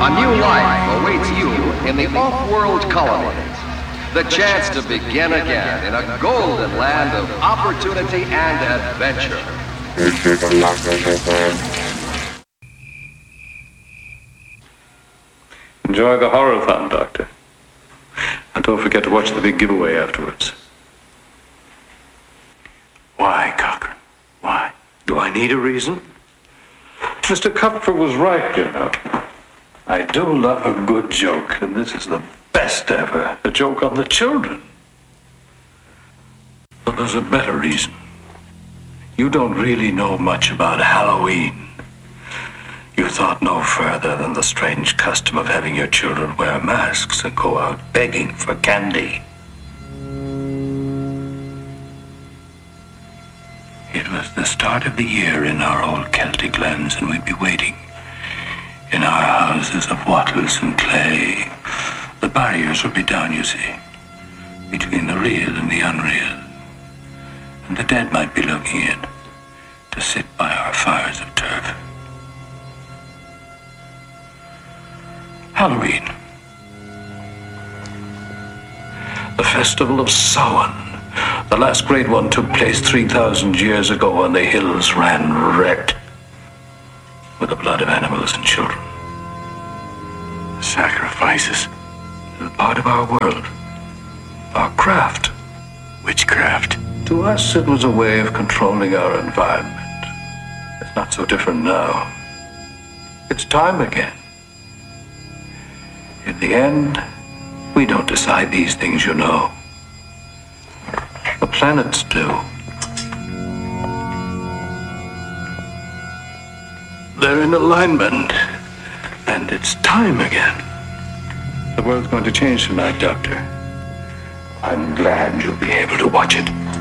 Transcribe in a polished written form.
A new life awaits you in the off-world colonies. The chance to begin again in a golden land of opportunity and adventure. Enjoy the horror-thon, Doctor. And don't forget to watch the big giveaway afterwards. Why, Cochran? Why? Do I need a reason? Mr. Kupfer was right, you know. I do love a good joke, and this is the best ever. A joke on the children. But there's a better reason. You don't really know much about Halloween. You thought no further than the strange custom of having your children wear masks and go out begging for candy. It was the start of the year in our old Celtic lands, and we'd be waiting in our houses of wattles and clay. The barriers would be down, you see, between the real and the unreal. And the dead might be looking in to sit by our fires of turf. Halloween. The festival of Samhain. The last great one took place 3,000 years ago, and the hills ran red with the blood of animals and children. Sacrifices. They're part of our world. Our craft. Witchcraft. To us, it was a way of controlling our environment. It's not so different now. It's time again. In the end, we don't decide these things, you know. The planets do. They're in alignment, and it's time again. The world's going to change tonight, Doctor. I'm glad you'll be able to watch it.